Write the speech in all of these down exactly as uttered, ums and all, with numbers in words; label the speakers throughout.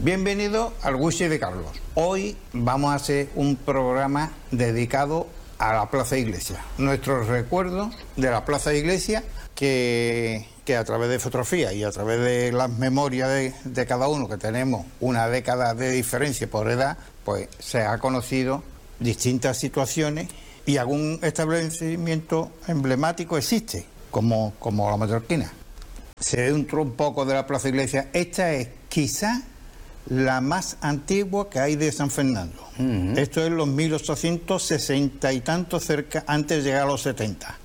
Speaker 1: Bienvenido al Whisky de Carlos. Hoy vamos a hacer un programa dedicado a la Plaza Iglesia. Nuestros recuerdos de la Plaza Iglesia que, que a través de fotografía y a través de las memorias de, de cada uno, que tenemos una década de diferencia por edad, pues se ha conocido distintas situaciones y algún establecimiento emblemático existe, como, como la Mallorquina. Se dentro un poco de la Plaza Iglesia. Esta es quizá la más antigua que hay de San Fernando. Uh-huh. Esto es los mil ochocientos sesenta y tanto, cerca, antes de llegar a los setenta.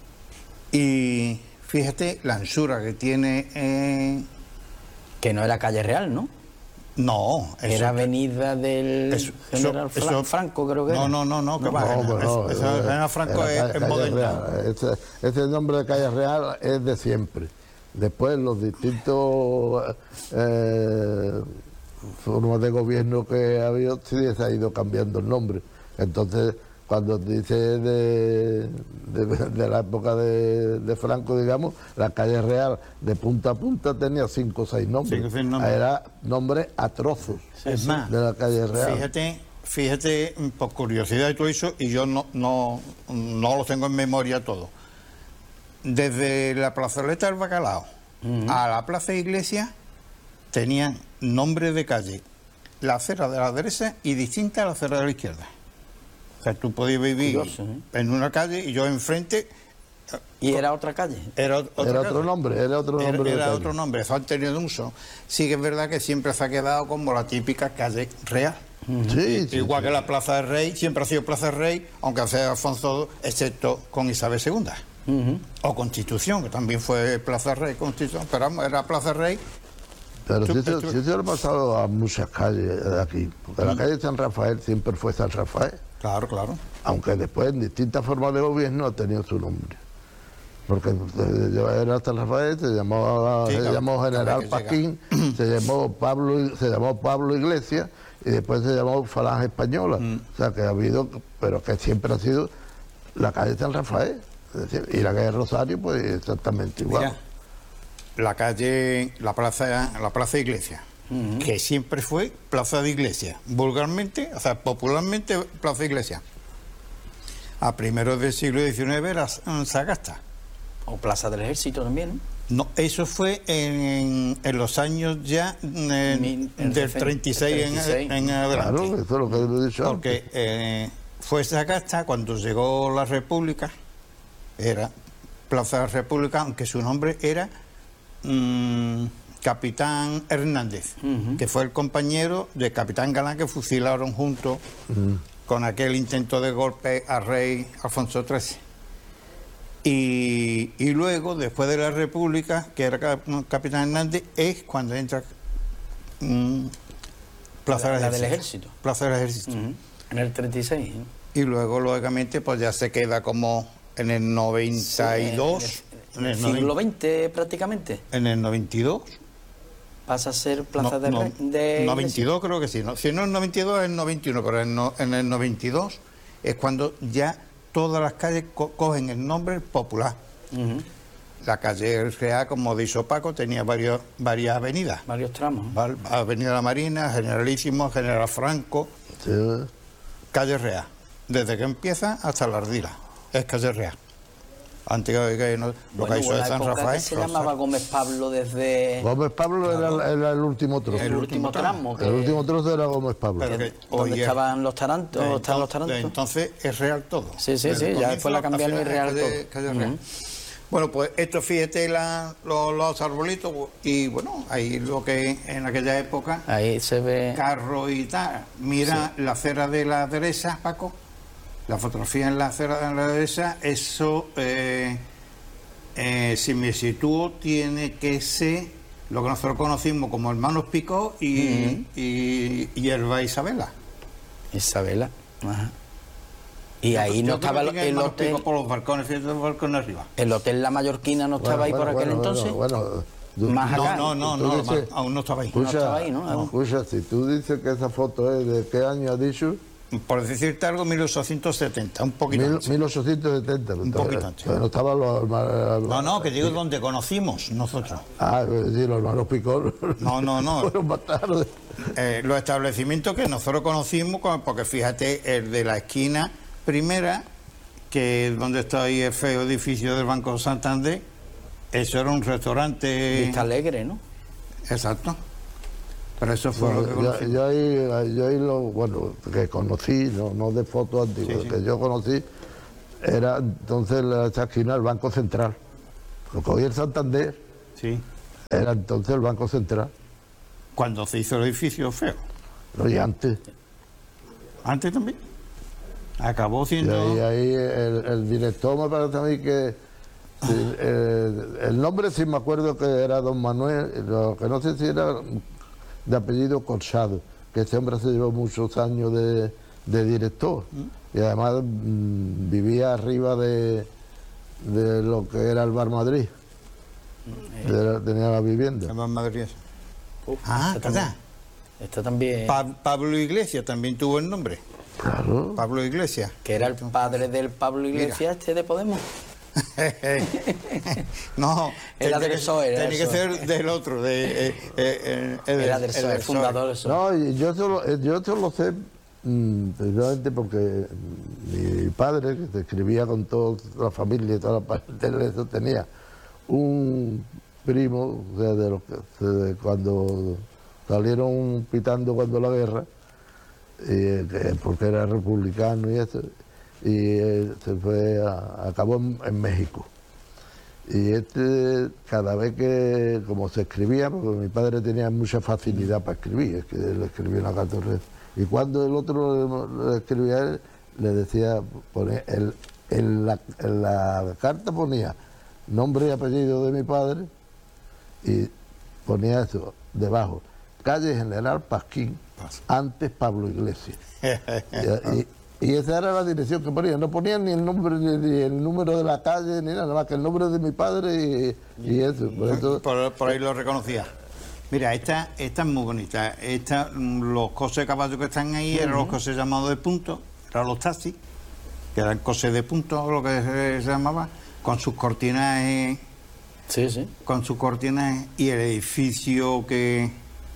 Speaker 1: Y fíjate la anchura que tiene. Eh...
Speaker 2: Que no era calle Real, ¿no?
Speaker 1: No.
Speaker 2: Eso, era avenida del
Speaker 1: eso,
Speaker 2: general
Speaker 1: eso,
Speaker 2: Fra Franco, creo que
Speaker 1: no,
Speaker 2: era.
Speaker 1: No, no, no, que
Speaker 3: no,
Speaker 1: va.
Speaker 3: No, no, no,
Speaker 1: eso,
Speaker 3: eh,
Speaker 1: general Franco es,
Speaker 3: calle,
Speaker 1: es moderno.
Speaker 3: Este, este nombre de calle Real es de siempre. Después los distintos eh, formas de gobierno que ha habido, sí se ha ido cambiando el nombre. Entonces, cuando dice de, de, de la época de, de Franco, digamos, la calle Real de punta a punta tenía cinco o seis nombres.
Speaker 1: Sí, nombres.
Speaker 3: Era nombres atrozos
Speaker 1: sí, es más,
Speaker 3: de la calle Real.
Speaker 1: Fíjate, fíjate, por curiosidad y todo eso, y yo no, no, no lo tengo en memoria todo. Desde la plazoleta del Bacalao uh-huh. a la Plaza Iglesia tenían nombre de calle, la acera de la derecha y distinta a la acera de la izquierda. O sea, tú podías vivir Curioso, ¿eh? en una calle y yo enfrente.
Speaker 2: ¿Y era otra calle?
Speaker 1: Era, otro,
Speaker 3: era otro nombre, era otro nombre.
Speaker 1: Era, era otro nombre, eso han tenido un uso. Sí que es verdad que siempre se ha quedado como la típica calle real.
Speaker 3: Uh-huh. Sí, sí,
Speaker 1: Igual
Speaker 3: sí.
Speaker 1: que la Plaza del Rey, siempre ha sido Plaza del Rey, aunque sea Alfonso segundo, excepto con Isabel segunda. Uh-huh. O Constitución, que también fue Plaza Rey, Constitución, pero era Plaza Rey.
Speaker 3: Pero si eso, si eso lo ha pasado a muchas calles de aquí, porque la calle San Rafael siempre fue San Rafael.
Speaker 1: Claro, claro.
Speaker 3: Aunque después en distintas formas de gobierno ha tenido su nombre. Porque era San Rafael, se llamaba, sí, se claro, llamó General Paquín, se llamó Pablo, se llamó Pablo Iglesias y después se llamó Falange Española. Mm. O sea que ha habido, pero que siempre ha sido la calle San Rafael. Es decir, y la calle Rosario, pues exactamente igual.
Speaker 1: Mira, la calle, la plaza, la plaza Iglesia, uh-huh. que siempre fue Plaza de Iglesia, vulgarmente, o sea, popularmente Plaza Iglesia. A primeros del siglo diecinueve era Sagasta.
Speaker 2: O Plaza del Ejército también.
Speaker 1: No, eso fue en, en los años ya en, Mil, en del treinta y seis, treinta y seis. En, en adelante.
Speaker 3: Claro, eso es lo que he dicho
Speaker 1: Porque
Speaker 3: antes.
Speaker 1: Eh, fue Sagasta cuando llegó la República. Era Plaza de la República, aunque su nombre era mmm, Capitán Hernández, uh-huh. que fue el compañero de Capitán Galán que fusilaron juntos uh-huh. con aquel intento de golpe al rey Alfonso trece. Y, y luego, después de la República, que era Capitán Hernández, es cuando entra mmm, Plaza
Speaker 2: la,
Speaker 1: del
Speaker 2: la
Speaker 1: Ejército.
Speaker 2: del Ejército.
Speaker 1: Plaza del Ejército.
Speaker 2: Uh-huh. En el treinta y seis. ¿eh?
Speaker 1: Y luego, lógicamente, pues ya se queda como en el noventa y dos.
Speaker 2: Sí, en el, en el siglo veinte prácticamente.
Speaker 1: En el noventa y dos.
Speaker 2: Pasa a ser Plaza
Speaker 1: no,
Speaker 2: de,
Speaker 1: no,
Speaker 2: de
Speaker 1: noventa y dos creo que sí. ¿no? Si no en noventa y dos es en noventa y uno, pero en, no, en el noventa y dos es cuando ya todas las calles co cogen el nombre popular. Uh-huh. La calle Real, como dice Paco, tenía varios, varias avenidas.
Speaker 2: Varios tramos.
Speaker 1: ¿Vale? Avenida La Marina, Generalísimo, General Franco,
Speaker 3: sí.
Speaker 1: Calle Real. Desde que empieza hasta la Ardila. Es calle Real. Antigua que no, lo
Speaker 2: bueno,
Speaker 1: que hizo de San Rafael.
Speaker 2: Que se llamaba Gómez Pablo desde.
Speaker 3: Gómez Pablo claro. era, era el último trozo.
Speaker 2: El, el último tramo.
Speaker 3: Que... El último trozo era Gómez Pablo.
Speaker 2: Que, que, donde es... estaban los tarantos.
Speaker 1: De
Speaker 2: estaban los tarantos.
Speaker 1: De entonces es real todo.
Speaker 2: Sí, sí, sí. Ya después la cambiaron y real todo.
Speaker 1: Calle, calle real. Uh-huh. Bueno, pues esto, fíjate la, los, los arbolitos y bueno, ahí lo que en aquella época.
Speaker 2: Ahí se ve.
Speaker 1: Carro y tal. Mira sí. la acera de la derecha, Paco. La fotografía en la acera de la derecha, eso, eh, eh, si me sitúo, tiene que ser lo que nosotros conocimos como Hermanos Picó y, uh-huh. y, y Herba Isabela.
Speaker 2: Isabela, ajá. Y yo, ahí no estaba el, el hotel.
Speaker 1: Por los balcones, los balcones arriba.
Speaker 2: El hotel La Mallorquina no estaba bueno, ahí
Speaker 3: bueno,
Speaker 2: por aquel
Speaker 3: bueno,
Speaker 2: entonces.
Speaker 3: Bueno, bueno.
Speaker 2: Más acá.
Speaker 1: No, no, no, no
Speaker 3: dices,
Speaker 1: aún no estaba ahí.
Speaker 3: Escucha,
Speaker 2: no estaba ahí, ¿no?
Speaker 3: Escucha, si tú dices que esa foto es de qué año has dicho.
Speaker 1: por decirte algo, mil ochocientos setenta, un poquito
Speaker 3: Mil-
Speaker 1: antes.
Speaker 3: mil ochocientos setenta.
Speaker 1: Un poquito antes.
Speaker 3: No estaban los hermanos.
Speaker 1: No, no, que digo donde conocimos nosotros.
Speaker 3: Ah, sí, los hermanos Picón.
Speaker 1: No, no, no.
Speaker 3: Fueron más tarde.
Speaker 1: Eh, los establecimientos que nosotros conocimos, como- porque fíjate, el de la esquina primera, que es donde está ahí el feo edificio del Banco Santander, eso era un restaurante.
Speaker 2: Vista Alegre, ¿no?
Speaker 1: Exacto. Pero eso fue lo que
Speaker 3: yo,
Speaker 1: conocí.
Speaker 3: yo ahí, yo ahí lo, bueno, que conocí, no, no de fotos antiguas,
Speaker 1: Sí, sí.
Speaker 3: que yo conocí, era entonces la esa esquina el Banco Central. Lo cogí el Santander,
Speaker 1: Sí.
Speaker 3: era entonces el Banco Central.
Speaker 1: Cuando se hizo el edificio feo.
Speaker 3: Lo y antes.
Speaker 1: Antes también. Acabó
Speaker 3: Y
Speaker 1: siendo.
Speaker 3: ahí, ahí el, el director me parece a mí que sí, eh, el nombre sí me acuerdo que era don Manuel, lo que no sé si era de apellido Corsado, que ese hombre se llevó muchos años de, de director y además mm, vivía arriba de, de lo que era el Bar Madrid. Era- tenía la vivienda.
Speaker 1: Se llama Madrid.
Speaker 2: Uf,
Speaker 1: Ah,
Speaker 2: esta también.
Speaker 1: ¿verdad?
Speaker 2: Esta también,
Speaker 1: Pa- Pablo Iglesias también tuvo el nombre.
Speaker 3: Claro.
Speaker 1: Pablo Iglesias.
Speaker 2: que era el padre del Pablo Iglesias, este de Podemos.
Speaker 1: No,
Speaker 2: Era
Speaker 1: tenía
Speaker 2: del
Speaker 1: que-
Speaker 2: P S O E, era
Speaker 1: tenía que
Speaker 2: del P S O E.
Speaker 1: ser del otro, de, eh, eh, eh,
Speaker 2: Era
Speaker 1: el-
Speaker 2: del
Speaker 1: el
Speaker 2: P S O E, el
Speaker 1: del
Speaker 2: fundador del P S O E.
Speaker 3: No, y yo solo, eh, yo solo sé mm, precisamente porque mi padre, que se escribía con toda la familia y toda la parte de eso, tenía un primo, o sea, de los que, de cuando salieron pitando cuando la guerra, y, eh, que- porque era republicano y eso, y eh, se fue, a- acabó en, en México. Y este, cada vez que, como se escribía, porque mi padre tenía mucha facilidad para escribir, es que él escribía una catorce. Y cuando el otro le, le escribía a él, le decía, ponía, el- en, la, en la carta ponía nombre y apellido de mi padre y ponía eso debajo, calle General Pasquín, antes Pablo Iglesias. Y, y- y esa era la dirección que ponía, no ponían ni el nombre ni, ni el número de la calle ni nada más que el nombre de mi padre y, y eso. Por eso
Speaker 1: Por, por ahí lo reconocía. Mira, esta, esta es muy bonita. Esta, mm, los coches de caballo que están ahí eran los coches llamados de punto, eran los taxis, que eran coches de punto, lo que se, se llamaba, con sus cortinas, eh,
Speaker 2: Sí, sí.
Speaker 1: con sus cortinas y el edificio que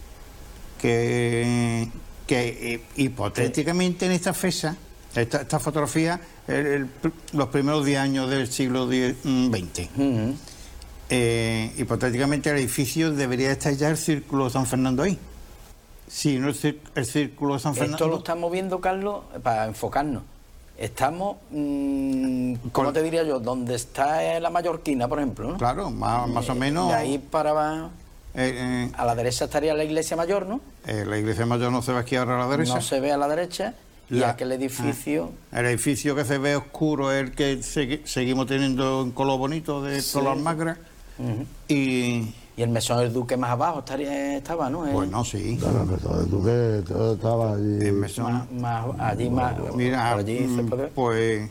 Speaker 1: que, que eh, hipotéticamente en esta fecha, esta, esta fotografía, el- el- los primeros diez años del siglo veinte.
Speaker 2: Ujú.
Speaker 1: Eh, hipotéticamente el edificio debería estar ya el Círculo de San Fernando ahí. Sí, no el, cir- el Círculo de San Fernando.
Speaker 2: Esto lo estamos viendo, Carlos, para enfocarnos. Estamos, mm, ¿cómo
Speaker 1: Con-
Speaker 2: te diría yo? Donde está la Mallorquina, por ejemplo, ¿no?
Speaker 1: Claro, más, más o menos.
Speaker 2: De ahí para abajo,
Speaker 1: eh,
Speaker 2: a la derecha estaría la iglesia mayor, ¿no?
Speaker 1: eh, eh, la iglesia mayor no se ve aquí ahora a la derecha.
Speaker 2: No se ve a la derecha. Y
Speaker 1: La-
Speaker 2: aquel edificio,
Speaker 1: El edificio que se ve oscuro es el que segui- seguimos teniendo en color bonito de
Speaker 2: Sí.
Speaker 1: color magras.
Speaker 2: ujú.
Speaker 1: Y
Speaker 2: Y el mesón del Duque más abajo estaría, estaba, ¿no? El-
Speaker 1: bueno, sí.
Speaker 3: claro, que todo, tú que todo estaba allí.
Speaker 1: El mesón.
Speaker 2: más, más- allí más.
Speaker 1: Mira,
Speaker 2: por allí se
Speaker 1: mm,
Speaker 2: puede-
Speaker 1: pues,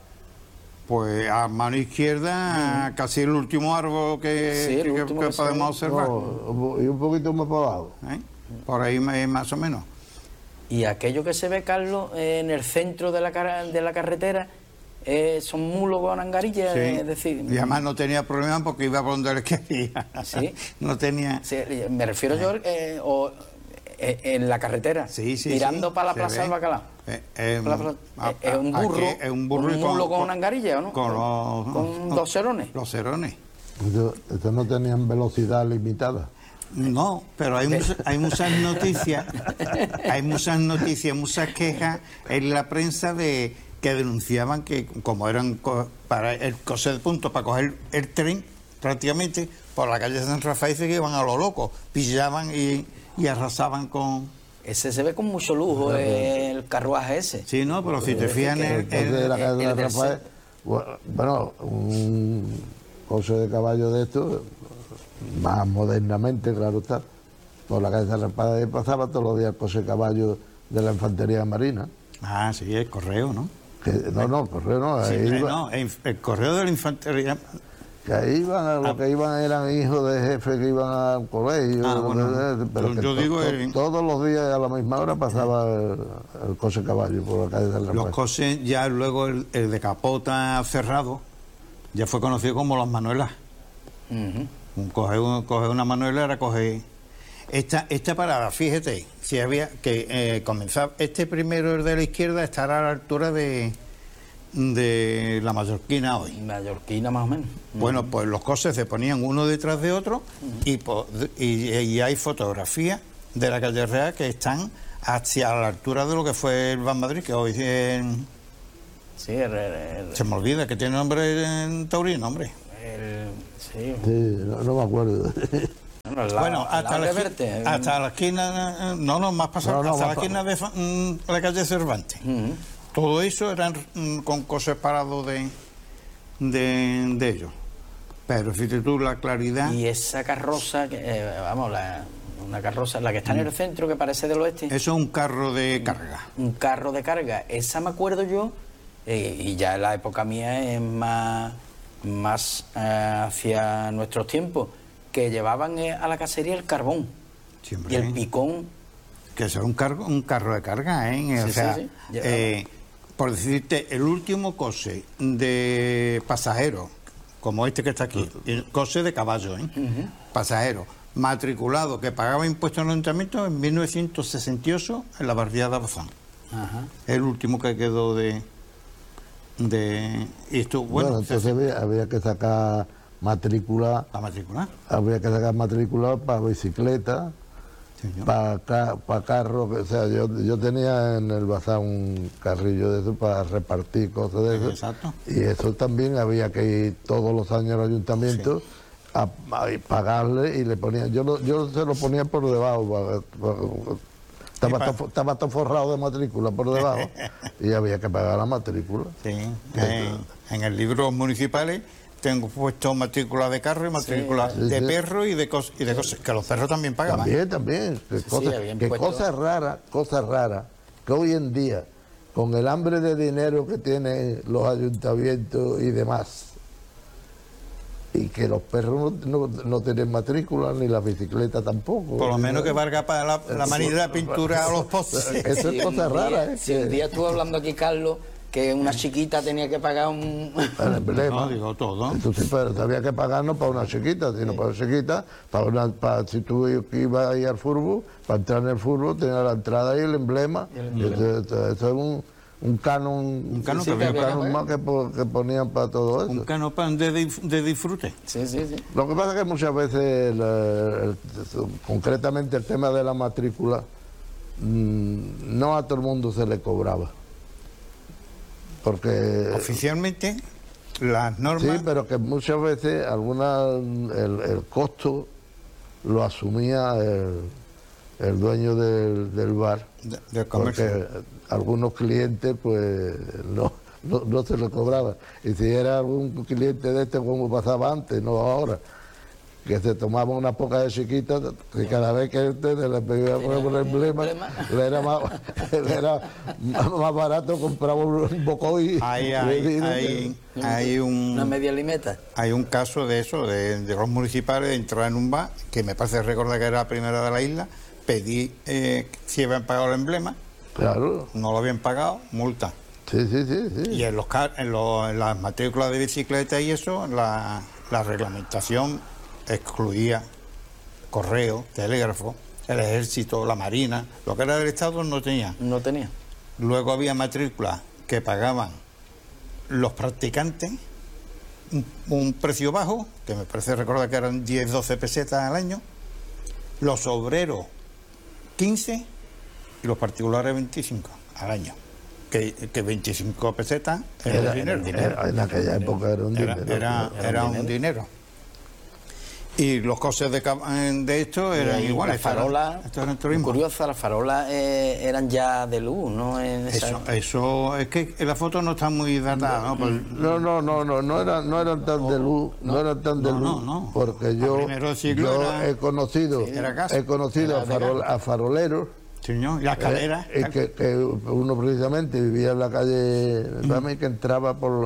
Speaker 1: pues a mano izquierda, casi el último árbol que,
Speaker 2: Sí, el
Speaker 1: que-
Speaker 2: último
Speaker 1: que
Speaker 2: que se
Speaker 1: podemos
Speaker 2: ve.
Speaker 1: observar.
Speaker 3: No, y un poquito más para abajo.
Speaker 1: ¿eh? Por ahí más, más o menos.
Speaker 2: Y aquello que se ve, Carlos, eh, en el centro de la, cara- de la carretera, eh, son mulos con angarilla,
Speaker 1: Sí.
Speaker 2: es decir...
Speaker 1: Y además no tenía problema porque iba por donde él quería.
Speaker 2: Sí.
Speaker 1: No tenía.
Speaker 2: Sí, me refiero yo eh, o, eh, en la carretera,
Speaker 1: Sí, sí,
Speaker 2: tirando
Speaker 1: sí,
Speaker 2: para la
Speaker 1: se
Speaker 2: Plaza
Speaker 1: ve.
Speaker 2: del Bacalao.
Speaker 1: Eh, eh,
Speaker 2: La plaza-
Speaker 1: a-
Speaker 2: eh, es un
Speaker 1: aquí
Speaker 2: burro,
Speaker 1: es un burro y
Speaker 2: mulo con, una angarilla, ¿o no?
Speaker 1: Con, los,
Speaker 2: Con dos cerones.
Speaker 1: Los cerones.
Speaker 3: Yo- Estos no tenían velocidad limitada.
Speaker 1: No, pero hay, mucha- hay muchas noticias, hay muchas noticias, muchas quejas en la prensa de que denunciaban que como eran co- para el coser de punto, para coger el tren prácticamente por la calle San Rafael se iban a lo loco, pillaban y, y arrasaban con...
Speaker 2: Ese se ve con mucho lujo, eh, el carruaje ese.
Speaker 1: Sí, no, pero si te fijas en el...
Speaker 3: Entonces
Speaker 1: el-
Speaker 3: la calle de
Speaker 2: el del
Speaker 3: Rafael, bueno, un coche de caballo de estos, más modernamente, claro está, por la calle de Rafael pasaba todos los días el coche de caballo de la infantería marina.
Speaker 1: Ah, sí, el correo, ¿no?
Speaker 3: Que, no, no, correo no,
Speaker 1: Sí,
Speaker 3: ahí
Speaker 1: eh,
Speaker 3: iba-
Speaker 1: no, el, el correo de la infantería
Speaker 3: Que ahí iban, a, los
Speaker 1: Ah.
Speaker 3: que iban eran hijos de jefes que iban al colegio.
Speaker 1: Ah, bueno,
Speaker 3: de- de- pero
Speaker 1: yo-
Speaker 3: que
Speaker 1: yo
Speaker 3: to-
Speaker 1: digo
Speaker 3: to-
Speaker 1: el-
Speaker 3: todos los días a la misma hora pasaba el, el coche caballo por la calle de la
Speaker 1: Los
Speaker 3: Paz.
Speaker 1: coches, ya luego el, el de capota cerrado, ya fue conocido como las manuelas.
Speaker 2: Ujú.
Speaker 1: Un- Coge, un- coge una manuelera, coge... Esta, esta parada, fíjate, si había que eh, comenzar, este primero, el de la izquierda, estará a la altura de, de la Mallorquina hoy.
Speaker 2: Mallorquina más o menos.
Speaker 1: Bueno, pues los coches se ponían uno detrás de otro y, po- y, y hay fotografías de la calle Real que están hacia la altura de lo que fue el Ban Madrid, que hoy en-
Speaker 2: Sí, el, el-
Speaker 1: se me olvida que tiene nombre en taurino, hombre.
Speaker 2: el- sí.
Speaker 3: Sí, no, no me acuerdo.
Speaker 2: Bueno, al lado-
Speaker 1: Bueno,
Speaker 2: al
Speaker 1: hasta
Speaker 2: lado
Speaker 1: la,
Speaker 2: de
Speaker 1: esqui-
Speaker 2: Verte, eh.
Speaker 1: hasta la esquina, eh, no, no, más pasado,
Speaker 3: No, no,
Speaker 1: hasta
Speaker 3: más
Speaker 1: la esquina de Fa- mm, la calle Cervantes.
Speaker 2: Ujú.
Speaker 1: Todo eso eran mm, con coches parados de, de, de ellos. Pero fíjate tú la claridad.
Speaker 2: Y esa carroza, que, eh, vamos, la, una carroza, la que está en el centro, que parece del oeste,
Speaker 1: Eso es un carro de carga.
Speaker 2: un carro de carga. Esa me acuerdo yo, eh, y ya en la época mía es más, más eh, hacia nuestros tiempos, que llevaban eh, a la cacería el carbón
Speaker 1: Siempre.
Speaker 2: y el picón.
Speaker 1: Que sea un cargo, un carro de carga, ¿eh? O
Speaker 2: Sí,
Speaker 1: sea,
Speaker 2: sí, sí. Llevaba.
Speaker 1: eh, por decirte, el último coche de pasajeros, como este que está aquí, el coche de caballo, ¿eh? Pasajero, matriculado, que pagaba impuestos en el ayuntamiento en mil novecientos sesenta y ocho en la barriada de Bazán.
Speaker 2: Ajá.
Speaker 1: El último que quedó de... de y esto,
Speaker 3: Bueno,
Speaker 1: bueno,
Speaker 3: entonces había, había que sacar matrícula,
Speaker 1: la matrícula.
Speaker 3: había que sacar matrícula para bicicleta,
Speaker 1: Señor.
Speaker 3: para ca, pa carro, o sea, yo, yo tenía en el bazar un carrillo de eso para repartir cosas de eso.
Speaker 1: Exacto.
Speaker 3: Y eso también había que ir todos los años al ayuntamiento a, a pagarle y le ponía, yo, lo- yo se lo ponía por debajo, pa- pa- estaba,
Speaker 1: pa-
Speaker 3: todo, estaba todo forrado de matrícula por debajo y había que pagar la matrícula.
Speaker 1: Sí, en, en el libro municipales tengo puesto matrícula de carro y matrícula
Speaker 3: Sí,
Speaker 1: de
Speaker 3: sí.
Speaker 1: perro y de, cos, y de cosas, que los perros también pagaban.
Speaker 3: También, también. Que,
Speaker 2: Sí,
Speaker 3: cosas,
Speaker 2: sí, habían
Speaker 3: que
Speaker 2: puesto-
Speaker 3: cosas raras, cosas raras, que hoy en día, con el hambre de dinero que tienen los ayuntamientos y demás, y que los perros no, no, no tienen matrícula, ni la bicicleta tampoco.
Speaker 1: Por lo menos que valga para la, la manera de pintura a los postes.
Speaker 3: Eso es
Speaker 2: Si
Speaker 3: cosa
Speaker 2: un
Speaker 3: rara,
Speaker 2: día-
Speaker 3: ¿eh?
Speaker 2: Si un día estuvo hablando aquí Carlos, que una chiquita tenía que pagar un...
Speaker 3: El emblema.
Speaker 1: No, digo todo.
Speaker 3: Entonces, pero había que pagar no para una chiquita, sino para una chiquita, para una, para, si tú ibas a ir al fútbol, para entrar en el fútbol tenía la entrada y el emblema. Eso, eso- eso es un, un canon,
Speaker 1: Un canon
Speaker 2: Sí,
Speaker 1: que
Speaker 2: sí,
Speaker 1: había
Speaker 2: que
Speaker 3: un canon más que, po- que ponían para todo eso.
Speaker 1: un canopán de, dif- de disfrute.
Speaker 2: Sí, sí, sí.
Speaker 3: Lo que pasa es que muchas veces, el- el- concretamente el tema de la matrícula, mm, no a todo el mundo se le cobraba. Porque
Speaker 1: Oficialmente, las
Speaker 3: sí,
Speaker 1: normas...
Speaker 3: pero que muchas veces alguna, el, el costo lo asumía el, el dueño del, del bar,
Speaker 1: de- del comercio.
Speaker 3: porque algunos clientes pues no, no, no se le cobraba. Y si era algún cliente de este como pasaba antes, no ahora, que se tomaba una poca de chiquita, que cada vez que usted le pedía por el emblema, le era más, le era más más barato comprar un bocoy.
Speaker 1: Hay, hay, hay, hay
Speaker 2: Una
Speaker 1: un...
Speaker 2: media limeta.
Speaker 1: Hay un caso de eso, de, de los municipales, de entrar en un bar, que me parece recordar que era la primera de la isla, pedí eh, si habían pagado el emblema,
Speaker 3: Claro,
Speaker 1: no lo habían pagado, multa.
Speaker 3: sí, sí, sí, sí.
Speaker 1: Y en, los, car- en, los- en las matrículas de bicicleta y eso, la, la reglamentación excluía correo, telégrafo, el ejército, la marina, lo que era del Estado no tenía.
Speaker 2: No tenía.
Speaker 1: Luego había matrículas que pagaban los practicantes, un, un precio bajo, que me parece recordar que eran diez, doce pesetas al año, los obreros quince y los particulares veinticinco al año. Que, que veinticinco pesetas era,
Speaker 3: Era-
Speaker 1: dinero.
Speaker 3: era- en aquella época era un
Speaker 1: Era,
Speaker 3: dinero.
Speaker 1: era-
Speaker 2: era
Speaker 1: era
Speaker 2: un
Speaker 1: un dinero. Y los costes de, ca- de esto eran
Speaker 2: Y
Speaker 1: iguales.
Speaker 2: las farolas,
Speaker 1: Esto era el turismo.
Speaker 2: curiosa, las farolas eh, eran ya de luz, ¿no? En esa-
Speaker 1: Eso, eso, es que la foto no está muy datada, ¿no? Pues,
Speaker 3: No, no, no, no, no eran, no eran tan de luz, no, eran tan de
Speaker 1: no,
Speaker 3: luz,
Speaker 1: no, no.
Speaker 3: porque yo,
Speaker 1: A primero del siglo
Speaker 3: yo
Speaker 1: era-
Speaker 3: he conocido,
Speaker 1: era gas.
Speaker 3: he conocido
Speaker 2: Era
Speaker 3: a,
Speaker 2: de
Speaker 3: farol-
Speaker 2: gas.
Speaker 3: a faroleros,
Speaker 1: señor, y las escaleras.
Speaker 3: eh, y que, que uno precisamente vivía en la calle,
Speaker 1: Mm.
Speaker 3: Rami, que entraba por,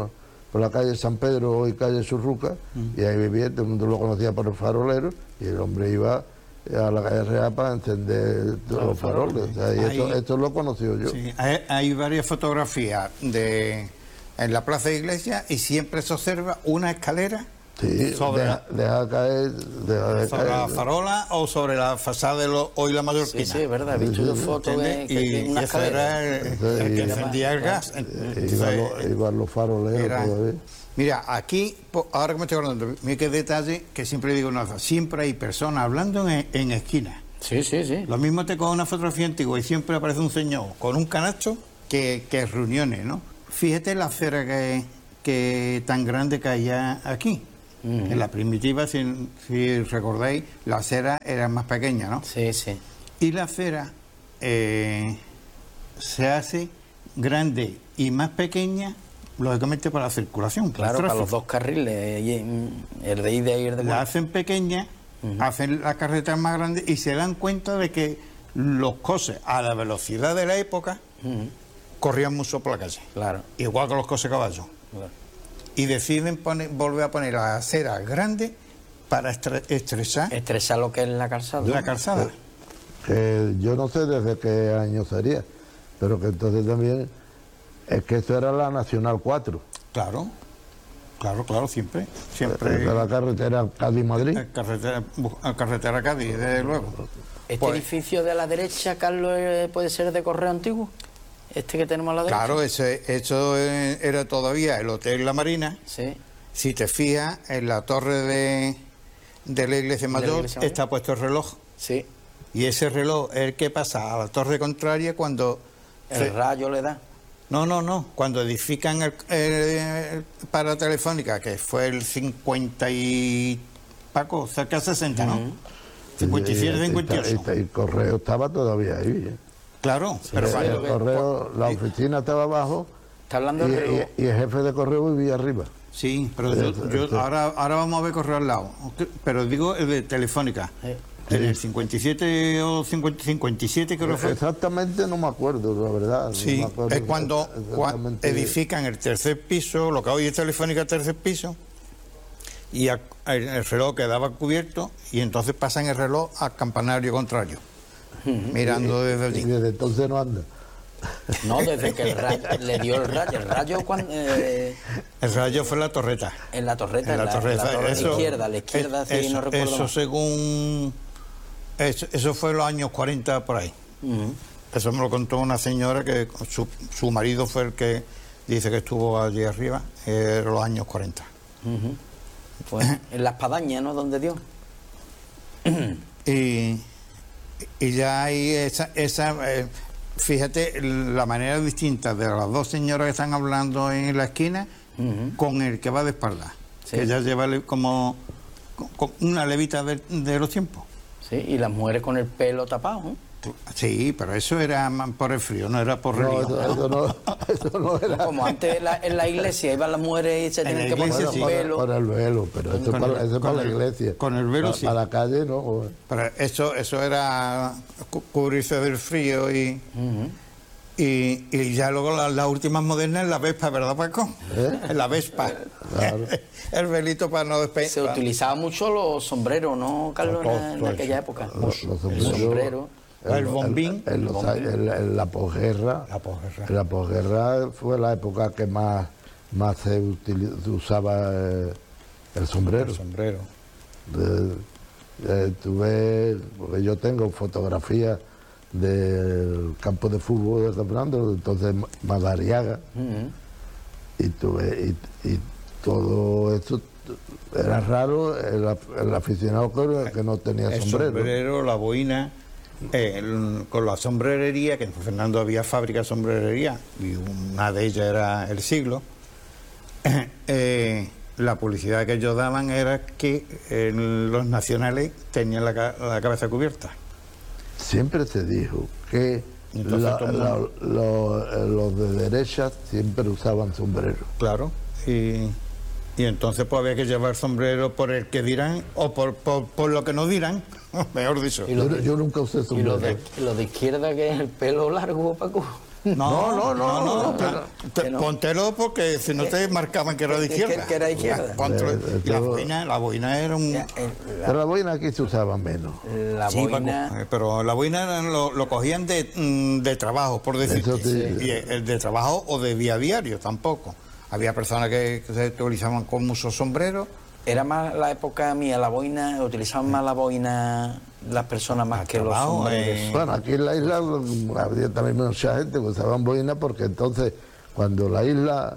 Speaker 3: por la calle San Pedro, hoy calle Surruca, mm. y ahí vivía, todo el mundo lo conocía por el farolero, y el hombre iba a la calle Real para encender todos los faroles. O sea, y
Speaker 1: hay,
Speaker 3: esto, esto lo he conocido yo.
Speaker 1: Sí, hay, hay varias fotografías de en la plaza de Iglesia y siempre se observa una escalera.
Speaker 3: Sí,
Speaker 1: sobre,
Speaker 3: deja, deja caer, deja de
Speaker 1: sobre
Speaker 3: caer.
Speaker 1: la farola o sobre la fachada de lo, hoy la Mallorquina.
Speaker 2: Sí, sí, es verdad, he visto dos fotos de que,
Speaker 1: y,
Speaker 2: que una
Speaker 1: y ese era el,
Speaker 3: Entonces,
Speaker 1: el que
Speaker 3: iba-
Speaker 1: encendía el gas.
Speaker 3: Eh, iban, los, iban los faroleros
Speaker 1: Era-
Speaker 3: todavía.
Speaker 1: Mira, aquí, po- ahora que me estoy acordando, mira qué detalle que siempre digo una cosa, siempre hay personas hablando en, en esquinas.
Speaker 2: Sí, sí, sí.
Speaker 1: Lo mismo te coge una fotografía antigua y siempre aparece un señor con un canasto que, que reuniones, ¿no? Fíjate la acera que, que tan grande que hay aquí.
Speaker 2: Ujú.
Speaker 1: En la primitiva, si, si recordáis, la acera era más pequeña, ¿no?
Speaker 2: Sí, sí.
Speaker 1: Y la acera eh, se hace grande y más pequeña, lógicamente para la circulación.
Speaker 2: Claro,
Speaker 1: el
Speaker 2: para los
Speaker 1: tráfico.
Speaker 2: dos carriles, y, mm, el de ida y el de
Speaker 1: La
Speaker 2: vuelta.
Speaker 1: hacen pequeña,
Speaker 2: Ujú.
Speaker 1: hacen la carretera más grande y se dan cuenta de que los coches a la velocidad de la época
Speaker 2: Ujú.
Speaker 1: corrían mucho por la calle,
Speaker 2: Claro,
Speaker 1: igual que los coches caballos.
Speaker 2: claro.
Speaker 1: Y deciden poner, volver a poner la acera grande para estre- estrechar
Speaker 2: Estresar lo que es la calzada.
Speaker 1: la calzada.
Speaker 3: Que yo no sé desde qué año sería, pero que entonces también es que esto era la Nacional cuatro,
Speaker 1: Claro, claro, claro, siempre.
Speaker 3: de
Speaker 1: Siempre.
Speaker 3: la carretera Cádiz-Madrid.
Speaker 1: Eh, Carretera, bu- a carretera Cádiz, desde luego.
Speaker 2: Este
Speaker 1: Pues-
Speaker 2: edificio de la derecha, Carlos, eh, puede ser de correo antiguo. Este que tenemos a la derecha.
Speaker 1: Claro, ese, eso eh, era todavía el Hotel La Marina.
Speaker 2: Sí.
Speaker 1: Si te fijas, en la torre de, de la iglesia
Speaker 2: la
Speaker 1: mayor
Speaker 2: iglesia mayor.
Speaker 1: está puesto el reloj.
Speaker 2: Sí.
Speaker 1: Y ese reloj es el que pasa a la torre contraria cuando...
Speaker 2: El
Speaker 1: se-
Speaker 2: rayo le da.
Speaker 1: No, no, no. Cuando edifican el, el, para Telefónica, que fue el cincuenta y... Paco, cerca de sesenta, ¿no?
Speaker 2: Ujú.
Speaker 1: cincuenta y siete,
Speaker 3: Y- y-
Speaker 1: cincuenta y
Speaker 3: y-
Speaker 1: ocho.
Speaker 3: y el correo estaba todavía ahí. ¿eh?
Speaker 1: Claro, pero
Speaker 3: el,
Speaker 1: cuando-
Speaker 3: el correo, la
Speaker 1: y-
Speaker 3: oficina estaba abajo
Speaker 2: Está hablando
Speaker 3: y,
Speaker 2: del reloj.
Speaker 3: y- y el jefe de correo vivía arriba.
Speaker 1: Sí, pero yo,
Speaker 3: Eso,
Speaker 1: yo-
Speaker 3: eso.
Speaker 1: ahora, ahora vamos a ver correo al lado. Pero digo el de Telefónica.
Speaker 2: Sí.
Speaker 1: En el cincuenta y siete o cincuenta, cincuenta y siete creo que fue.
Speaker 3: Exactamente no me acuerdo, la verdad. no
Speaker 1: Sí,
Speaker 3: me acuerdo
Speaker 1: es cuando, cua-
Speaker 3: exactamente.
Speaker 1: edifican el tercer piso, lo que hoy es Telefónica tercer piso, y a- el, el reloj quedaba cubierto y entonces pasan el reloj al campanario contrario, mirando desde
Speaker 3: Y
Speaker 1: allí.
Speaker 3: desde entonces no anda.
Speaker 2: No, desde que el rayo, le dio el rayo. El rayo cuando, eh,
Speaker 1: El rayo fue la torreta.
Speaker 2: en la torreta,
Speaker 1: En
Speaker 2: en
Speaker 1: la
Speaker 2: la,
Speaker 1: torreta,
Speaker 2: la torre
Speaker 1: eso-
Speaker 2: izquierda, a la izquierda,
Speaker 1: es-
Speaker 2: si
Speaker 1: eso,
Speaker 2: no recuerdo
Speaker 1: eso
Speaker 2: mal.
Speaker 1: según... Eso, eso fue en los años cuarenta por ahí.
Speaker 2: Ujú.
Speaker 1: Eso me lo contó una señora que su, su marido fue el que dice que estuvo allí arriba, en los años cuarenta.
Speaker 2: Ujú. Pues en la espadaña, ¿no? Donde dio.
Speaker 1: Y, y ya hay esa, esa eh, fíjate la manera distinta de las dos señoras que están hablando en la esquina
Speaker 2: Ujú.
Speaker 1: con el que va de espalda,
Speaker 2: Sí.
Speaker 1: que ya lleva le- como, como una levita de, de los tiempos.
Speaker 2: Sí, y las mujeres con el pelo tapado. ¿eh?
Speaker 1: Sí, pero eso era más por el frío, no era por
Speaker 3: No,
Speaker 1: religión.
Speaker 3: eso, eso no, eso no era.
Speaker 2: Como antes en la, en la iglesia iban las mujeres y se
Speaker 1: En
Speaker 2: tenían
Speaker 1: la
Speaker 2: que poner
Speaker 1: iglesia
Speaker 2: el
Speaker 1: sí.
Speaker 3: Para,
Speaker 2: pelo.
Speaker 3: para el velo, pero eso es
Speaker 1: Con
Speaker 3: para,
Speaker 1: el-
Speaker 3: eso es para
Speaker 1: con
Speaker 3: la
Speaker 1: el-
Speaker 3: iglesia.
Speaker 1: con el velo
Speaker 3: para,
Speaker 1: sí.
Speaker 3: para la calle no.
Speaker 1: Pero eso, eso era cu- cubrirse del frío y,
Speaker 2: Ujú.
Speaker 1: y, y ya luego la- las últimas modernas la Vespa, ¿verdad, Paco?
Speaker 3: ¿Eh?
Speaker 1: La Vespa.
Speaker 3: Claro.
Speaker 1: El velito para no despegar.
Speaker 2: Se utilizaba mucho los sombreros, ¿no, Carlos?
Speaker 1: Todo,
Speaker 2: En, en
Speaker 1: todo
Speaker 2: aquella
Speaker 1: eso.
Speaker 2: época.
Speaker 3: Los- los
Speaker 2: el
Speaker 3: sombreros.
Speaker 2: sombrero.
Speaker 1: El bombín.
Speaker 3: En, los a- en la- en la posguerra.
Speaker 1: La posguerra.
Speaker 3: En la posguerra fue la época que más, más se, utili- se usaba eh, el sombrero.
Speaker 1: El sombrero.
Speaker 3: De- de- tuve, porque yo tengo fotografías del campo de fútbol de San Fernando, entonces Madariaga,
Speaker 2: Ujú.
Speaker 3: y tuve y, y todo esto era raro el, af- el aficionado que, que no tenía
Speaker 1: El
Speaker 3: sombrero.
Speaker 1: sombrero, la boina, eh, el- con la sombrerería, que en San Fernando había fábrica de sombrerería, y una de ellas era El Siglo. Eh, la publicidad que ellos daban era que eh, los nacionales tenían la, ca- la cabeza cubierta.
Speaker 3: Siempre se dijo que
Speaker 1: Entonces
Speaker 3: la-
Speaker 1: todo el
Speaker 3: la-
Speaker 1: mundo-
Speaker 3: lo- eh, los de derecha siempre usaban sombrero.
Speaker 1: Claro. Y, y entonces pues había que llevar sombrero por el que dirán, o por, por, por lo que no dirán, mejor dicho.
Speaker 2: Y los
Speaker 3: Yo,
Speaker 2: de-
Speaker 3: yo nunca usé
Speaker 2: Y
Speaker 3: sombrero.
Speaker 2: los de, y los de izquierda, que es el pelo largo, Paco.
Speaker 3: No, no, no, no,
Speaker 1: no,
Speaker 3: pero-
Speaker 1: te-
Speaker 2: que no.
Speaker 1: póntelo porque si no te marcaban que era de
Speaker 2: que- que-
Speaker 1: izquierda.
Speaker 2: que era de izquierda.
Speaker 1: Ponte-
Speaker 3: Eh, eh,
Speaker 1: y la
Speaker 3: todo-
Speaker 1: boina, la boina era un...
Speaker 2: Ya, el-
Speaker 3: Pero la boina aquí se usaba menos.
Speaker 2: la, la
Speaker 1: Sí,
Speaker 2: boina...
Speaker 1: Paco, eh, pero la boina era- lo, lo cogían de, mm, de trabajo, por decirte.
Speaker 3: Eso sí.
Speaker 1: Y el de trabajo o de vía diario tampoco. Había personas que, que se utilizaban con muchos sombreros.
Speaker 2: Era más la época mía, la boina, utilizaban más la boina las personas más
Speaker 1: Al
Speaker 2: que los
Speaker 1: trabajo,
Speaker 2: sombreros.
Speaker 1: eh.
Speaker 3: Bueno, aquí en la isla mm, había también mucha gente que usaban boina porque entonces cuando la isla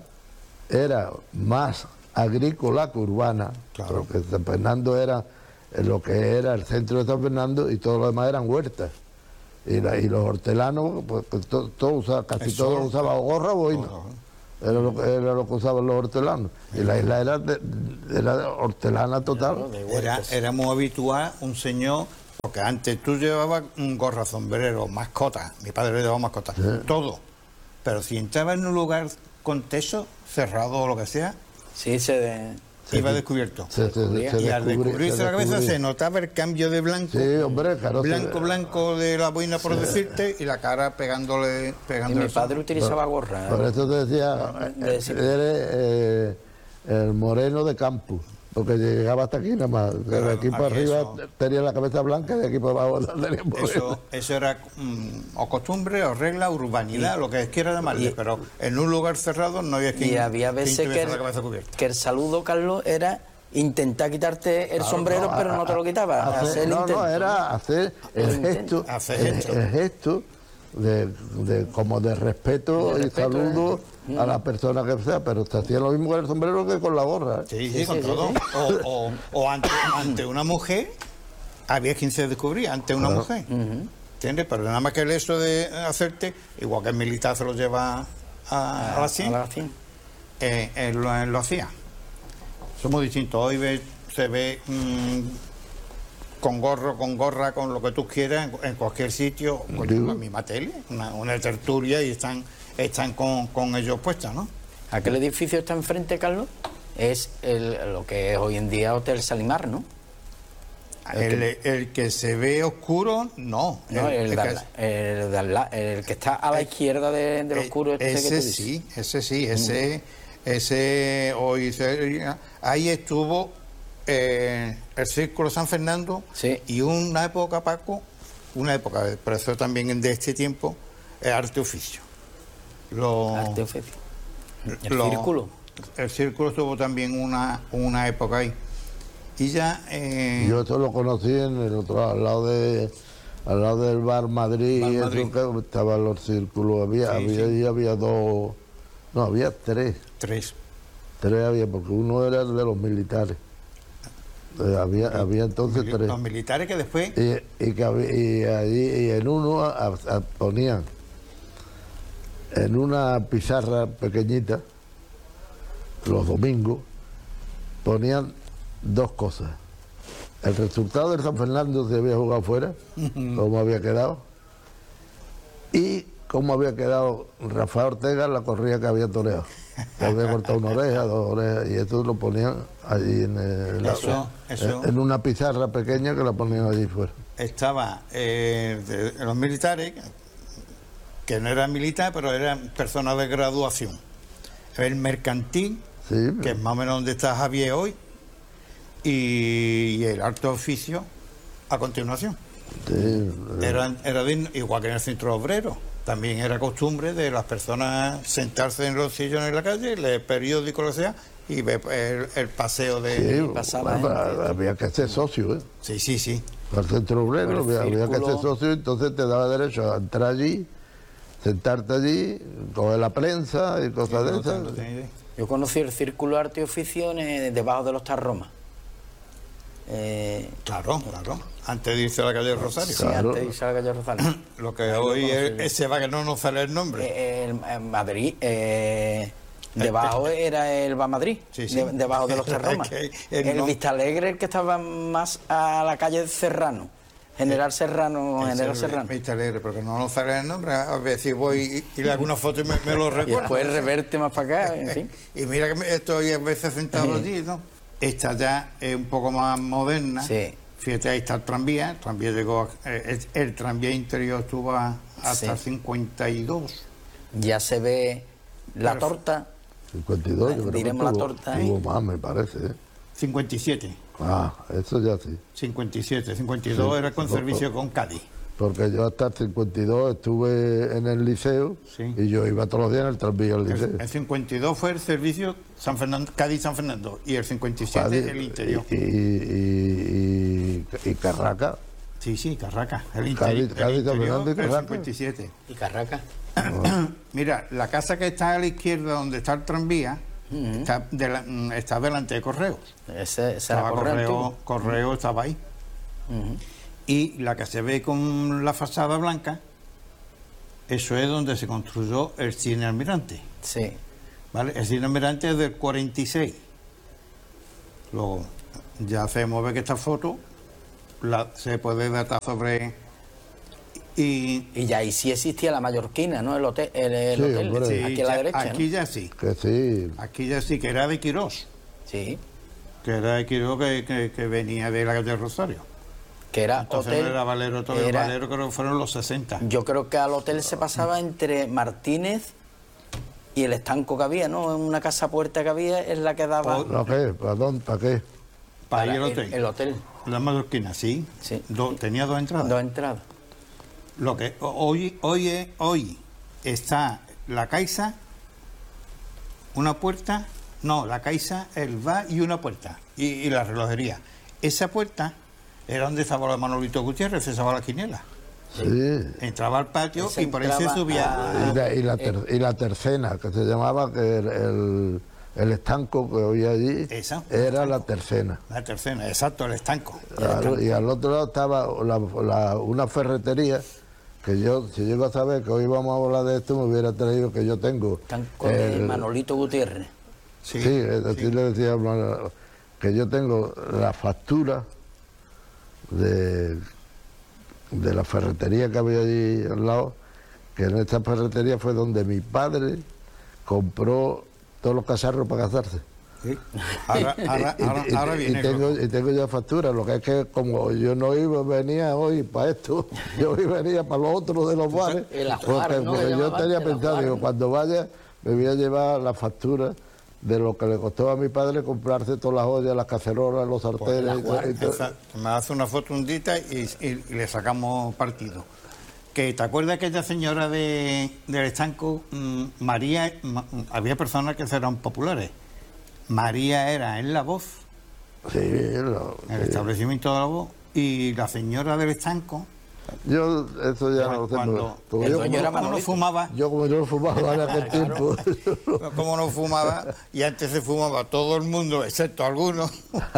Speaker 3: era más agrícola que urbana,
Speaker 1: Claro.
Speaker 3: porque San Fernando era eh, lo que era el centro de San Fernando y todo lo demás eran huertas. Y, la- y los hortelanos, pues, pues, to- todo usaba- casi
Speaker 1: Eso,
Speaker 3: todos usaban o gorra o boina.
Speaker 1: Gorra.
Speaker 3: Era lo, que- era lo que usaban los hortelanos. Y la isla era, de, era hortelana total.
Speaker 2: De
Speaker 1: Era,
Speaker 2: huertas.
Speaker 1: era muy habitual un señor, porque antes tú llevabas un gorra, sombrero, mascota. Mi padre le llevaba mascota. Todo. Pero si entraba en un lugar con techo, cerrado o lo que sea,
Speaker 2: Sí, se de...
Speaker 1: iba descubierto.
Speaker 3: Se- se- se
Speaker 1: y al
Speaker 3: descubrí-
Speaker 1: descubrirse
Speaker 3: se
Speaker 1: la cabeza
Speaker 3: descubrí.
Speaker 1: se notaba el cambio de blanco.
Speaker 3: Sí, hombre, claro. se-
Speaker 1: Blanco, blanco de la boina, por decirte, y la cara pegándole,
Speaker 2: Y
Speaker 1: pegándole
Speaker 2: mi
Speaker 1: el sol.
Speaker 2: padre utilizaba gorra.
Speaker 3: Por eso te decía,
Speaker 2: De
Speaker 3: eh,
Speaker 2: ese-
Speaker 3: eres eh, el moreno de campus, porque llegaba hasta aquí nada más. De
Speaker 1: Claro,
Speaker 3: aquí para
Speaker 1: aquí
Speaker 3: arriba
Speaker 1: eso-
Speaker 3: tenía la cabeza blanca y de aquí para abajo tenía moreno.
Speaker 1: Eso, eso era mm, o costumbre, o regla, urbanidad, lo que quiera llamarle,
Speaker 2: y-
Speaker 1: pero en un lugar cerrado no había quien,
Speaker 2: Y había
Speaker 1: quien
Speaker 2: veces que
Speaker 1: tuviese la
Speaker 2: el,
Speaker 1: cabeza cubierta.
Speaker 2: que el saludo, Carlos, era intentar quitarte el
Speaker 3: Claro,
Speaker 2: sombrero,
Speaker 3: no,
Speaker 2: pero
Speaker 3: a-
Speaker 2: no te lo quitaba.
Speaker 3: hacer-
Speaker 2: hacer el
Speaker 3: no,
Speaker 2: intento.
Speaker 3: no, era hacer el
Speaker 2: El intento.
Speaker 3: gesto,
Speaker 1: Hacer
Speaker 3: el,
Speaker 1: gesto.
Speaker 3: el gesto de, de- como de respeto
Speaker 2: De
Speaker 3: y
Speaker 2: respeto,
Speaker 3: saludo
Speaker 2: ¿eh?
Speaker 3: a la persona que sea, pero se hacía lo mismo con el sombrero que con la gorra. ¿eh?
Speaker 1: Sí, sí,
Speaker 2: Sí,
Speaker 1: con
Speaker 2: sí,
Speaker 1: todo.
Speaker 2: sí,
Speaker 1: O, o- o ante, ante una mujer, había quien se descubría, ante una
Speaker 3: Claro.
Speaker 1: mujer. ¿Entiendes? Pero nada más que el eso de hacerte, igual que el militar se lo lleva a, a la cien,
Speaker 2: A la cien.
Speaker 1: eh, él, lo, él lo hacía. Somos distintos. Hoy ve- se ve mm, con gorro, con gorra, con lo que tú quieras, en, en cualquier sitio, con
Speaker 3: Sí.
Speaker 1: la misma tele, una, una tertulia y están, están con, con ellos puestas, ¿no?
Speaker 2: Aquel edificio está enfrente, Carlos, es el- lo que es hoy en día Hotel Salimar, ¿no?
Speaker 1: El, el que se ve oscuro, no.
Speaker 2: No, el,
Speaker 1: el
Speaker 2: de
Speaker 1: que-
Speaker 2: al la- el de al la- el que está a la izquierda de, del
Speaker 1: Eh,
Speaker 2: oscuro este que tú
Speaker 1: ese
Speaker 2: dices.
Speaker 1: sí, ese sí, ese, ese hoy se- ahí estuvo eh, el Círculo San Fernando
Speaker 2: Sí.
Speaker 1: y una época, Paco, una época, pero eso también de este tiempo, es arte oficio. Lo-
Speaker 2: Arte oficio. El
Speaker 1: lo-
Speaker 2: círculo.
Speaker 1: El Círculo estuvo también una, una época ahí. Y ya eh,
Speaker 3: Yo eso lo conocí en el otro al lado de al lado del bar Madrid,
Speaker 1: Bar
Speaker 3: eso
Speaker 1: Madrid.
Speaker 3: que estaban los círculos, había,
Speaker 1: Sí,
Speaker 3: había,
Speaker 1: sí.
Speaker 3: y había dos, no, había tres,
Speaker 1: tres.
Speaker 3: tres había, porque uno era el de los militares. Eh, había, había entonces
Speaker 1: Mili-
Speaker 3: tres.
Speaker 1: Los militares que después
Speaker 3: Y, y, que había- y allí y en uno a- a- ponían en una pizarra pequeñita los domingos ponían dos cosas: el resultado del San Fernando si había jugado fuera, cómo había quedado, y cómo había quedado Rafael Ortega en la corrida que había toreado. Que había cortado una oreja, dos orejas, y eso lo ponían allí en, el-
Speaker 1: Eso- eso-
Speaker 3: en una pizarra pequeña que la ponían allí fuera.
Speaker 1: estaba eh, de- de los militares, que no eran militares, pero eran personas de graduación. El mercantil,
Speaker 3: Sí,
Speaker 1: que es más o menos donde está Javier hoy, y, y el arte oficio a continuación.
Speaker 3: sí,
Speaker 1: Eran, era digno, igual que en el centro obrero. También era costumbre de las personas sentarse en los sillones en la calle, leer periódico, lo que sea, y ver el, el paseo de...
Speaker 3: sí,
Speaker 2: pasaba
Speaker 3: bueno,
Speaker 2: gente.
Speaker 3: había que ser socio, ¿eh?
Speaker 1: Sí, sí, sí.
Speaker 3: Para el centro obrero
Speaker 2: Por el
Speaker 3: había, había que
Speaker 2: círculo.
Speaker 3: ser socio, entonces te daba derecho a entrar allí, sentarte allí, coger la prensa y cosas de esas.
Speaker 2: Yo conocí el Círculo Arte y Oficio en, eh, debajo de los Tarromas. Eh,
Speaker 1: Claro, claro. Antes de irse a la calle del Rosario.
Speaker 2: sí,
Speaker 3: Claro.
Speaker 2: antes de irse a la calle Rosales.
Speaker 1: Lo que
Speaker 2: Ahí lo
Speaker 1: hoy
Speaker 2: conocí
Speaker 1: es
Speaker 2: yo.
Speaker 1: ese va que no nos sale el nombre.
Speaker 2: Eh, el- en Madrid, eh, debajo era el Va Madrid,
Speaker 1: Sí, sí.
Speaker 2: de- debajo de los Tarromas.
Speaker 1: Es que el
Speaker 2: el
Speaker 1: nom-
Speaker 2: Vista Alegre, el que estaba más a la calle Serrano, General Serrano, General Serrano.
Speaker 1: Vista Alegre, porque no nos sale el nombre. A ver si voy y, y le hago una foto y me, me lo
Speaker 2: Y
Speaker 1: recuerdo.
Speaker 2: después reverte más para acá, en fin.
Speaker 1: Y mira que me- estoy a veces sentado allí, ¿no? Esta ya es un poco más moderna.
Speaker 2: Sí.
Speaker 1: Fíjate, ahí está el tranvía. El tranvía llegó, a- eh, el, el tranvía interior estuvo a- hasta
Speaker 2: Sí.
Speaker 1: el cincuenta y dos.
Speaker 2: Ya se ve la
Speaker 1: Pero-
Speaker 2: torta.
Speaker 3: cincuenta y dos, yo creo que
Speaker 2: Diremos la
Speaker 3: tuvo-
Speaker 2: torta,
Speaker 3: tuvo
Speaker 2: ¿eh?
Speaker 3: más, me parece. ¿eh?
Speaker 1: cincuenta y siete.
Speaker 3: Ah, eso ya sí.
Speaker 1: cincuenta y siete, cincuenta y dos
Speaker 3: Sí.
Speaker 1: era con
Speaker 3: Ojo.
Speaker 1: servicio con Cádiz.
Speaker 3: Porque yo hasta el cincuenta y dos estuve en el liceo
Speaker 1: Sí.
Speaker 3: y yo iba todos los días en el tranvía al liceo.
Speaker 1: El, el cincuenta y dos fue el servicio San Fernando, Cádiz-San Fernando y el cincuenta y siete
Speaker 3: Cádiz,
Speaker 1: el interior.
Speaker 3: Y, y, y, y Carraca.
Speaker 1: Sí, sí, Carraca. El,
Speaker 3: Cádiz,
Speaker 1: interi-
Speaker 3: Cádiz,
Speaker 1: el
Speaker 3: San
Speaker 1: interior,
Speaker 3: Fernando y
Speaker 1: el
Speaker 3: Carraca.
Speaker 1: cincuenta y siete.
Speaker 2: Y Carraca.
Speaker 1: Mira, la casa que está a la izquierda donde está el tranvía está, de la- mm, está delante de Correos.
Speaker 2: Ese, ese era
Speaker 1: Estaba
Speaker 2: correo
Speaker 1: Correo,
Speaker 2: antiguo.
Speaker 1: Correo estaba ahí.
Speaker 2: Ujú.
Speaker 1: Y la que se ve con la fachada blanca, eso es donde se construyó el Cine Almirante.
Speaker 2: Sí.
Speaker 1: ¿Vale? El Cine Almirante es del cuarenta y seis. Luego, ya hacemos ver que esta foto la, se puede datar sobre... Y,
Speaker 2: Y ya ahí sí existía la mallorquina, ¿no? El hotel. El, el
Speaker 3: Sí,
Speaker 2: hotel
Speaker 3: hombre.
Speaker 1: sí,
Speaker 2: aquí a la
Speaker 1: ya-
Speaker 2: derecha.
Speaker 1: aquí
Speaker 2: ¿no?
Speaker 1: ya sí.
Speaker 3: Que sí.
Speaker 1: Aquí ya sí, que era de Quirós.
Speaker 2: Sí.
Speaker 1: Que era de Quirós que, que, que venía de la calle Rosario.
Speaker 2: Que era
Speaker 1: Entonces
Speaker 2: hotel.
Speaker 1: no era Valero, todo el
Speaker 2: era-
Speaker 1: Valero creo que fueron los sesenta.
Speaker 2: Yo creo que al hotel se pasaba entre Martínez y el estanco que había, ¿no? Una casa puerta que había es la que daba.
Speaker 1: Oh,
Speaker 3: ¿Para qué? ¿Para dónde? ¿Para qué?
Speaker 1: Para ir
Speaker 2: para
Speaker 1: al hotel.
Speaker 2: El, el hotel.
Speaker 1: La mallorquina, sí.
Speaker 2: Sí.
Speaker 1: Do- tenía dos entradas.
Speaker 2: Dos entradas.
Speaker 1: Lo que hoy, hoy, es- hoy está la Caixa, una puerta, no, la Caixa, el bar y una puerta, y, y la relojería. Esa puerta era donde estaba la Manolito Gutiérrez, se estaba la quinela.
Speaker 3: Sí.
Speaker 1: Entraba al patio
Speaker 2: Ese
Speaker 1: y por ahí se
Speaker 2: entraba
Speaker 1: subía.
Speaker 2: a-
Speaker 3: Y la, y la ter- y la tercena, que se llamaba, que el, el, el estanco que había allí,
Speaker 1: Esa,
Speaker 3: era la tercena.
Speaker 1: La tercera, exacto, el estanco.
Speaker 3: Claro, y al otro lado estaba la- la- una ferretería que yo, si llego a saber que hoy vamos a hablar de esto, me hubiera traído que yo tengo.
Speaker 2: Estanco de
Speaker 3: el-
Speaker 2: Manolito Gutiérrez.
Speaker 3: Sí, es decir, le decía que yo tengo la factura de, de la ferretería que había allí al lado, que en esta ferretería fue donde mi padre compró todos los cacharros para casarse.
Speaker 1: Sí. Ahora, ahora,
Speaker 3: Y-
Speaker 1: ahora,
Speaker 3: y,
Speaker 1: ahora
Speaker 3: y
Speaker 1: viene.
Speaker 3: tengo, y tengo ya factura, lo que es que como yo no iba, venía hoy para esto, yo hoy venía para los otros de los bares,
Speaker 2: el ajuar,
Speaker 3: porque,
Speaker 2: ¿no?
Speaker 3: porque
Speaker 2: Le
Speaker 3: yo
Speaker 2: llamaban
Speaker 3: tenía
Speaker 2: el
Speaker 3: pensado,
Speaker 2: ajuar,
Speaker 3: digo,
Speaker 2: ¿no?
Speaker 3: cuando vaya me voy a llevar la factura de lo que le costó a mi padre comprarse todas las ollas, las cacerolas, los sartenes y todo- y todo.
Speaker 1: Esa- me hace una foto un día y, y- y le sacamos partido. Que te acuerdas aquella señora de, del estanco, mm, María, ma- había personas que eran populares. María era en La Voz,
Speaker 3: Sí, lo-
Speaker 1: en el
Speaker 3: sí.
Speaker 1: establecimiento de La Voz, y la señora del estanco,
Speaker 3: Yo eso ya no lo sé.
Speaker 1: Cuando-
Speaker 3: porque
Speaker 2: el
Speaker 3: yo,
Speaker 2: dueño
Speaker 3: como,
Speaker 2: era
Speaker 1: como no
Speaker 2: Manolito.
Speaker 1: fumaba,
Speaker 3: yo como yo no fumaba en aquel tiempo,
Speaker 1: como no fumaba, y antes se fumaba todo el mundo, excepto algunos,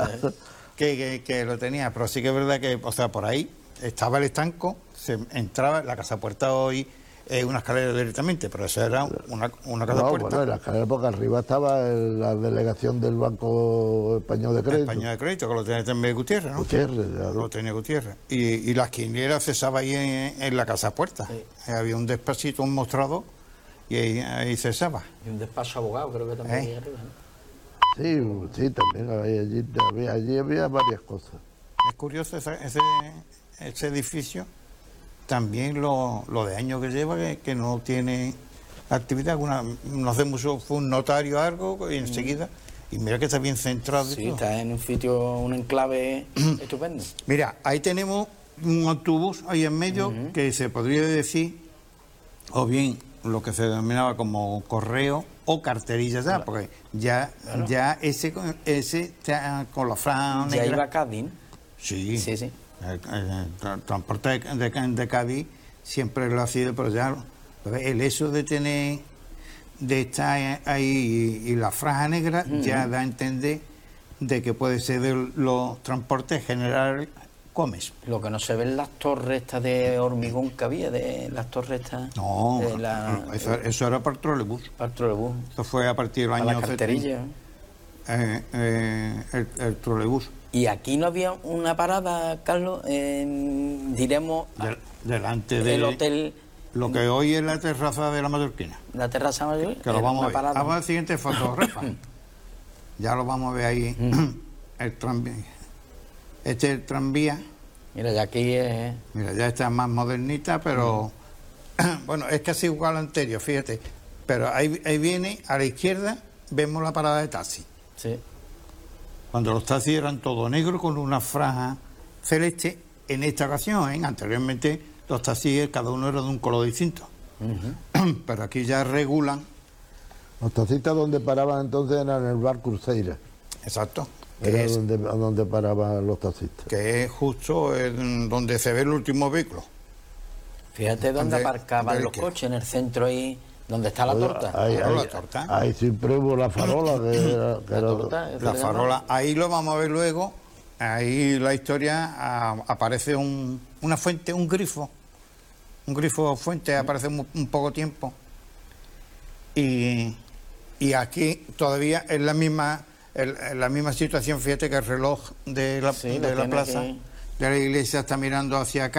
Speaker 1: que, que- que lo tenía. Pero sí que es verdad que, o sea, por ahí estaba el estanco, se entraba, la casa puerta hoy es una escalera directamente, pero eso era una, una casa
Speaker 3: no,
Speaker 1: puerta.
Speaker 3: bueno, en la escalera porque arriba estaba el- la delegación del Banco Español de Crédito.
Speaker 1: Español de crédito, que lo tenía también Gutiérrez, ¿no?
Speaker 3: Gutiérrez, claro.
Speaker 1: Lo tenía Gutiérrez. Y, y la esquinera cesaba ahí en, en la casa puerta.
Speaker 2: Sí.
Speaker 1: Había un despacito, un mostrador, y ahí, ahí cesaba.
Speaker 2: Y un despacho abogado, creo que también
Speaker 1: ¿Eh?
Speaker 2: ahí arriba, ¿no?
Speaker 3: Sí, sí, también había, allí, había, allí había varias cosas.
Speaker 1: Es curioso ese, ese, ese edificio, también lo, lo de años que lleva, que, que no tiene actividad. Una, no hace mucho, fue un notario algo, y enseguida, y mira que está bien centrado. y
Speaker 2: Sí,
Speaker 1: todo.
Speaker 2: está en un sitio, un enclave estupendo.
Speaker 1: Mira, ahí tenemos un autobús ahí en medio que se podría decir, o bien lo que se denominaba como correo o carterilla ya, porque ya, ya ese, ese está con la franja
Speaker 2: Ya
Speaker 1: negra.
Speaker 2: iba a Cádiz, ¿no?
Speaker 1: Sí,
Speaker 2: Sí, sí.
Speaker 1: El, el tra- transporte de, de- de Cádiz siempre lo ha sido, pero ya el hecho de tener, de estar ahí y, y la franja negra ya da a entender de que puede ser de los transportes General Gómez.
Speaker 2: Lo que no se ven las torres estas de hormigón que había, de las torres estas.
Speaker 1: No,
Speaker 2: de la,
Speaker 1: eso, eso era para el trolebús.
Speaker 2: para el trolebús,
Speaker 1: Eso fue a partir del
Speaker 2: para
Speaker 1: año
Speaker 2: la carterilla.
Speaker 1: eh, eh, el, el trolebús.
Speaker 2: Y aquí no había una parada, Carlos, en, diremos,
Speaker 1: Del- delante
Speaker 2: el
Speaker 1: del
Speaker 2: hotel,
Speaker 1: lo que hoy es la terraza de la Mallorquina.
Speaker 2: la terraza mayor.
Speaker 1: Que lo
Speaker 2: era
Speaker 1: vamos
Speaker 2: una
Speaker 1: a ver.
Speaker 2: parada.
Speaker 1: Vamos a la siguiente foto, Rafa. Ya lo vamos a ver ahí. El tranvía. Este es el tranvía.
Speaker 2: Mira, ya aquí es.
Speaker 1: Mira, ya está más modernita, pero Bueno, es casi igual al anterior, fíjate. Pero ahí, ahí viene, a la izquierda, vemos la parada de taxi.
Speaker 2: Sí.
Speaker 1: Cuando los taxis eran todo negro con una franja celeste, en esta ocasión, ¿eh? Anteriormente los taxis cada uno era de un color distinto. Uh-huh. Pero aquí ya regulan.
Speaker 3: Los taxistas donde paraban entonces eran en el bar Cruzeira.
Speaker 1: Exacto.
Speaker 3: Era
Speaker 1: es,
Speaker 3: donde, donde paraban los taxistas.
Speaker 1: Que es justo en donde se ve el último vehículo.
Speaker 2: Fíjate dónde
Speaker 1: Donde-
Speaker 2: aparcaban
Speaker 1: donde
Speaker 2: los
Speaker 1: que-
Speaker 2: coches, en el centro ahí, donde está la
Speaker 3: Oye,
Speaker 2: torta.
Speaker 3: Ahí,
Speaker 1: Claro,
Speaker 3: ahí-
Speaker 1: la torta.
Speaker 3: ahí siempre hubo la farola, que era... que
Speaker 2: La
Speaker 3: era-
Speaker 2: torta, ¿eso
Speaker 1: La
Speaker 2: le llaman?
Speaker 1: farola, ahí lo vamos a ver luego. Ahí la historia ah, aparece un, una fuente, un grifo. Un grifo fuente aparece un, un poco tiempo. Y, y aquí todavía es la misma, el- la misma situación. Fíjate que el reloj de la,
Speaker 2: Sí, lo
Speaker 1: de la
Speaker 2: tiene
Speaker 1: plaza
Speaker 2: que-
Speaker 1: de la iglesia está mirando hacia acá.